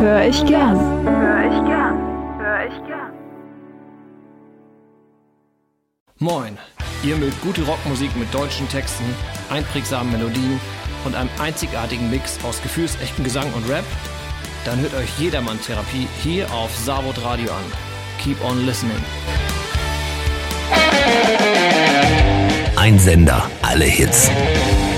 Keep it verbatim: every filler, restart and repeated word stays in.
Hör ich gern. Hör ich gern. Hör ich gern. Moin, ihr mögt gute Rockmusik mit deutschen Texten, einprägsamen Melodien und einem einzigartigen Mix aus gefühlsechten Gesang und Rap? Dann hört euch Jedermann Therapie hier auf Savod Radio an. Keep on listening. Ein Sender, alle Hits.